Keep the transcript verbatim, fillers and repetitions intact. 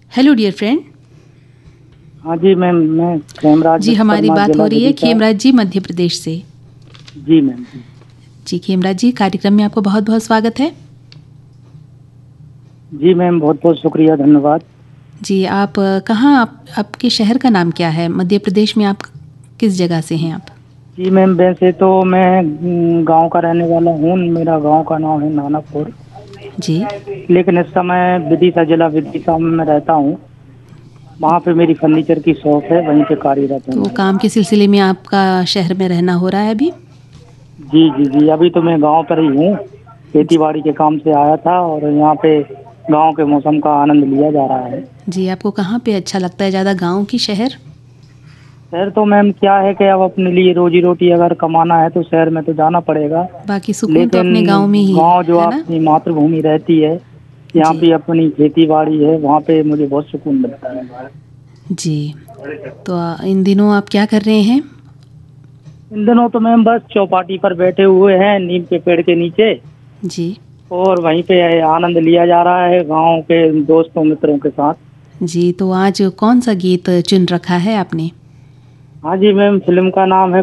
Hello dear friend. हाँ जी ma'am, मैं खेमराज जी हमारी शर्मा, बात जिला हो रही है विदिशा। खेमराज जी मध्य प्रदेश से। जी मैम जी। जी खेमराज जी, कार्यक्रम में आपको बहुत बहुत स्वागत है। जी मैम, बहुत बहुत शुक्रिया, धन्यवाद। जी आप अ, कहाँ, आप आपके शहर का नाम क्या है? मध्य प्रदेश में आप किस जगह से हैं आप? जी मैम, वैसे तो मैं गांव का रहने वाला हूँ। मेरा गांव का नाम है नानापुर, जी लेकिन इस समय विदिशा, जिला विदिशा में मैं रहता हूँ। वहाँ पे मेरी फर्नीचर की शॉप है, वहीं पे कार्यरत हूँ तो मैं। काम के सिलसिले में आपका शहर में रहना हो रहा है अभी? जी जी जी, अभी तो मैं गांव पर ही हूँ। खेती बाड़ी के काम से आया था और यहाँ पे गांव के मौसम का आनंद लिया जा रहा है। जी आपको कहाँ पे अच्छा लगता है ज़्यादा, गांव की शहर? शहर तो मैम क्या है कि अब अपने लिए रोजी रोटी अगर कमाना है तो शहर में तो जाना पड़ेगा, बाकी सुकून तो लेकिन अपने गांव में ही है, गांव जो है ना? आपकी मातृभूमि रहती है, यहाँ जी पे अपनी खेती बाड़ी है, वहाँ पे मुझे बहुत सुकून मिलता है। जी। तो अ, इन दिनों आप क्या कर रहे हैं? इन दिनों तो मैम बस चौपाटी पर बैठे हुए हैं, नीम के पेड़ के नीचे, जी और वहीं पे आनंद लिया जा रहा है गांव के दोस्तों मित्रों के साथ। जी। तो आज कौन सा गीत चुन रखा है आपने? हाँ जी मैम, फिल्म का नाम है